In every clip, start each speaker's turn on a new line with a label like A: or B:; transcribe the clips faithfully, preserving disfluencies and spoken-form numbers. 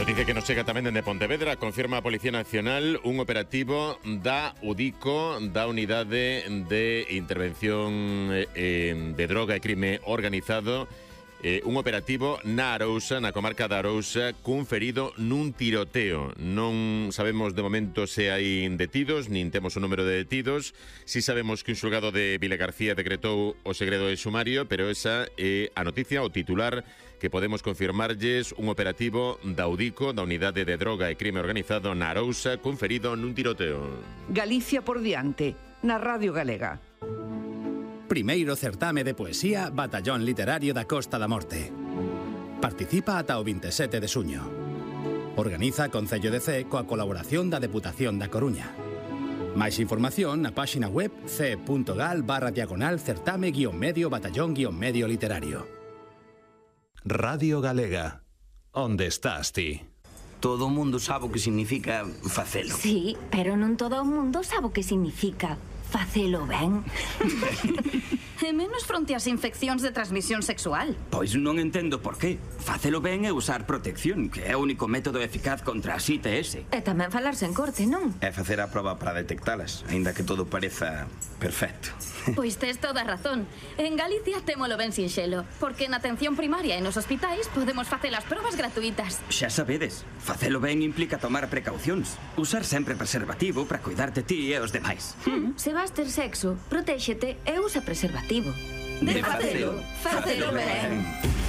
A: Noticia que nos chega tamén dende Pontevedra. Confirma a Policía Nacional un operativo da UDICO, da Unidade de Intervención eh, de Droga e Crime Organizado, eh, un operativo na Arousa, na comarca da Arousa, cun ferido nun tiroteo. Non sabemos de momento se hai detidos, nin temos o número de detidos. Si sabemos que un xulgado de Vilagarcía decretou o segredo de sumario, pero esa é a noticia, o titular, que podemos confirmarlles un operativo da UDICO, da Unidade de Droga e Crime Organizado na Arousa, cun ferido nun tiroteo.
B: Galicia por diante, na Radio Galega.
C: Primeiro certame de poesía Batallón Literario da Costa da Morte. Participa ata o vinte e sete de suño. Organiza Concello de Cee coa colaboración da Deputación da Coruña. Máis información na páxina web ce.gal barra diagonal certame guión medio batallón guión medio literario.
D: Radio Galega. Onde estás ti?
E: Todo o mundo sabe o que significa facelo.
F: Sí, pero non todo o mundo sabe o que significa facelo ben.
G: E menos fronte ás infeccións de transmisión sexual.
E: Pois non entendo por qué. Facelo ben é usar protección, que é o único método eficaz contra as I T S.
F: E tamén falarse en corte, non?
E: É facer a proba para detectalas, aínda que todo pareza perfecto.
G: Pois tes toda a razón. En Galicia témolo ben sinxelo, porque na atención primaria e nos hospitais podemos facer as probas gratuitas.
E: Xa sabedes, facelo ben implica tomar precaucións. Usar sempre preservativo para cuidar de ti e os demais.
F: Mm, se vas ter sexo, protéxete e usa preservativo.
G: De facelo, facelo ben.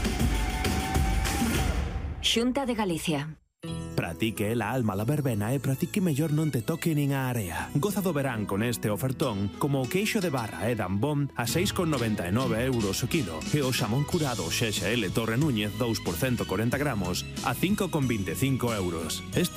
F: Xunta de Galicia.
H: Pratique la alma la verbena e pratique mellor non te toque nin a area. Goza do verán con este ofertón, como o queixo de barra e dambón a seis con noventa e nove euros o kilo e o xamón curado X L Torre Núñez dous por ciento corenta gramos a cinco con vinte e cinco euros. Este